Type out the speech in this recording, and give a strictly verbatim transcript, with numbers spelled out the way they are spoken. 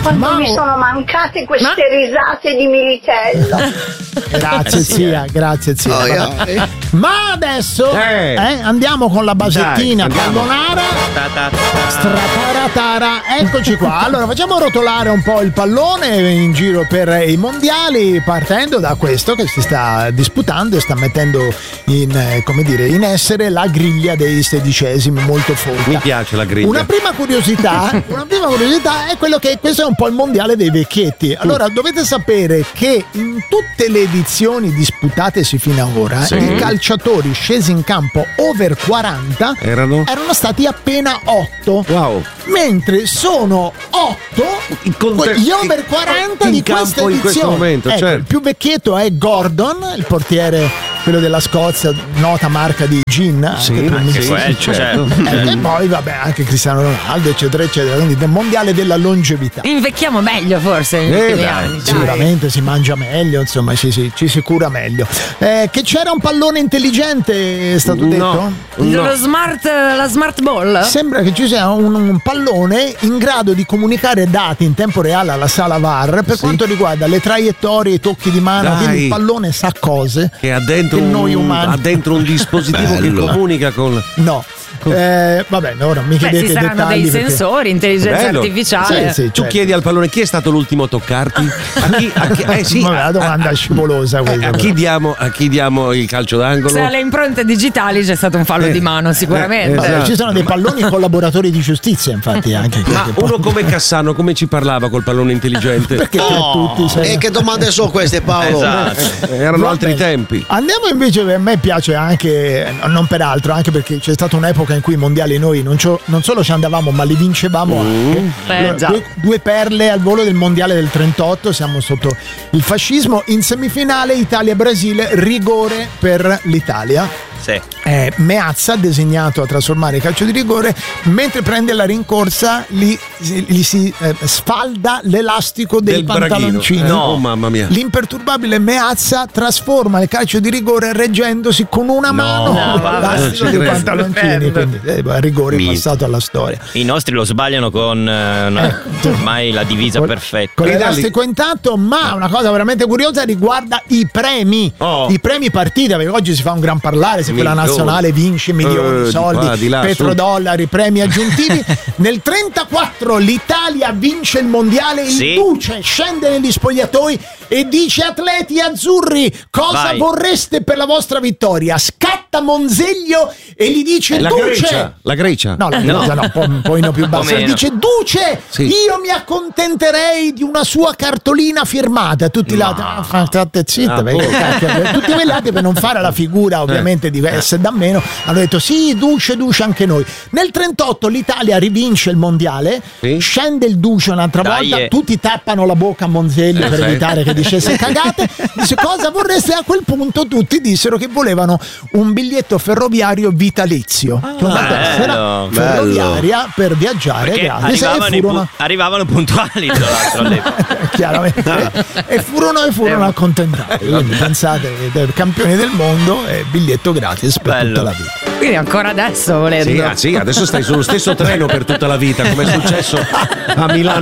Quanto Ma- mi sono mancate queste Ma- risate di Militello. Grazie zia, grazie zia. Oh, Vabbè. yeah. Ma adesso Eh. eh, andiamo con la basettina Dai, andiamo. pallonara. Ta ta ta. Strataratara, eccoci qua. Allora facciamo rotolare un po' il pallone in giro per i mondiali, partendo da questo che si sta disputando e sta mettendo in, eh, come dire, in essere la griglia dei sedicesimi, molto folta. Mi piace la griglia. Una prima curiosità, una prima curiosità è quello che questo è un po' il mondiale dei vecchietti. Allora dovete sapere che in tutte le edizioni disputatesi fino ad ora, Sì. i calciatori scesi in campo over quaranta Erano? erano stati appena otto. Wow. Mentre sono otto In conte- gli over quaranta in di campo questa in edizione. questo momento, Ecco, certo. il più vecchietto è Gordon, il portiere, quello della Scozia, nota marca di gin. anche Sì, tu mi anche dici. quello, certo. Eh, e poi vabbè anche Cristiano Ronaldo eccetera eccetera, quindi del mondiale della longevità. Invecchiamo meglio forse negli Eh, ultimi dai, anni. dai. Sicuramente si mangia meglio, insomma, ci si, ci si cura meglio. Eh, che c'era un pallone intelligente, è stato detto? No. Lo smart, la smart ball? Sembra che ci sia un, un pallone in grado di comunicare dati in tempo reale alla sala V A R per quanto riguarda le traiettorie, i tocchi di mano. Dai. Quindi il pallone sa cose Che ha dentro, che noi un, umani ha dentro un dispositivo che Bello. comunica con. no. Eh, vabbè, ora mi Beh, chiedete ci i saranno dettagli dei perché- sensori, intelligenza Bello. artificiale. Sì, sì, Tu certo. chiedi al pallone chi è stato l'ultimo a toccarti? A chi, a chi- eh, sì, Vabbè, a- la domanda a- è scivolosa a- questa. a chi diamo, a chi diamo il calcio d'angolo? Se alle impronte digitali c'è stato un fallo Eh, di mano, sicuramente. eh, Vabbè, esatto. ci sono dei palloni collaboratori di giustizia, infatti, anche Ma che poi- uno come Cassano, come ci parlava col pallone intelligente? perché tra tutti sai- E che domande sono queste, Paolo? Esatto. Eh, Erano Va altri bene. tempi. Andiamo invece, a me piace anche, non peraltro, anche perché c'è stata un'epoca in cui i mondiali noi non, ci- non solo ci andavamo ma li vincevamo anche. Eh, Allora, già. due, due perle al volo del mondiale del trentotto, siamo sotto il fascismo. In semifinale Italia-Brasile, rigore per l'Italia. Sì. Eh, Meazza, designato a trasformare il calcio di rigore, mentre prende la rincorsa gli, gli si eh, sfalda l'elastico dei Del braghino. pantaloncini. Eh, oh, mamma mia. L'imperturbabile Meazza trasforma il calcio di rigore reggendosi con una mano no, l'elastico non ci dei credo. pantaloncini. Quindi, eh, il rigore Mi- passato alla storia. I nostri lo sbagliano con eh, una- ormai la divisa Col- perfetta. Con Ridalli. l'elastico intatto, ma una cosa veramente curiosa riguarda i premi. Oh. I premi partita, perché oggi si fa un gran parlare se quella Milioni. nazionale vince milioni Eh, di di soldi, qua, di là, petrodollari, premi aggiuntivi. Nel trentaquattro l'Italia vince il mondiale, il Sì. Duce scende negli spogliatoi e dice: atleti azzurri, cosa Vai. vorreste per la vostra vittoria? Scatta Monzeglio e gli dice: Eh, la Duce. Grecia, la Grecia. No, la No. Grecia no, un po', un pochino più basso. meno. Dice: Duce, Sì. io mi accontenterei di una sua cartolina firmata. Tutti là, ah, fa- state zitta, Ah, perché boh. cacchio, tutti quelli là per non fare la figura ovviamente di essere da meno hanno detto sì, Duce, Duce anche noi. Nel trentotto l'Italia rivince il mondiale, Sì. scende il Duce un'altra Dai, volta, eh. tutti tappano la bocca a Monzeglio Eh, per sì. evitare che dicesse cagate. Dice: cosa vorreste? A quel punto tutti dissero che volevano un biglietto ferroviario vitalizio, cioè una bello, tessera bello. ferroviaria per viaggiare Perché gratis. E arrivavano, i pu- furono arrivavano puntuali, tra l'altro, all'epoca. chiaramente e furono e furono accontentati. Quindi pensate, eh, campioni del mondo e biglietto gratis per Bello. tutta la vita. Quindi ancora adesso volendo. Sì, ah, sì, adesso stai sullo stesso treno per tutta la vita, come è successo a Milano